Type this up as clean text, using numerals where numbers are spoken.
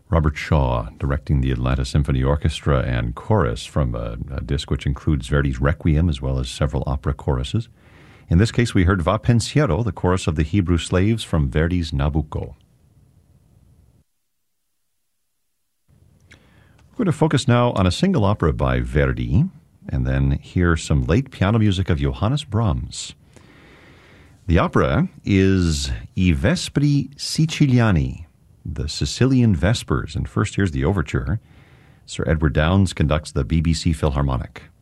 Robert Shaw directing the Atlanta Symphony Orchestra and chorus from a disc which includes Verdi's Requiem as well as several opera choruses. In this case, we heard Va Pensiero, the chorus of the Hebrew Slaves from Verdi's Nabucco. We're going to focus now on a single opera by Verdi, and then hear some late piano music of Johannes Brahms. The opera is I Vespri Siciliani, the Sicilian Vespers, and first here's the overture. Sir Edward Downes conducts the BBC Philharmonic.